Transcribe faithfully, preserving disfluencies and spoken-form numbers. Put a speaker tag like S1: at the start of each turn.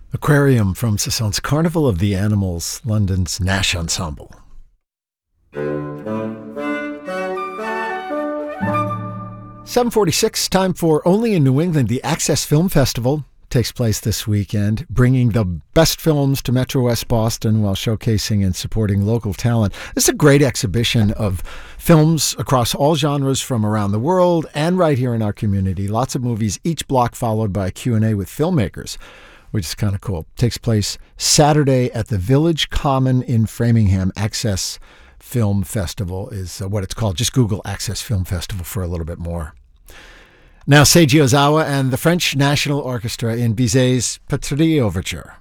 S1: Aquarium from Sasson's Carnival of the Animals, London's Nash Ensemble. seven forty-six, time for Only in New England. The Access Film Festival takes place this weekend, bringing the best films to Metro West Boston while showcasing and supporting local talent. This is a great exhibition of films across all genres from around the world and right here in our community. Lots of movies, each block followed by a Q and A with filmmakers, which is kind of cool. Takes place Saturday at the Village Common in Framingham. Access Film Festival is uh, what it's called. Just Google Access Film Festival for a little bit more. Now Seiji Ozawa and the French National Orchestra in Bizet's Patrie Overture.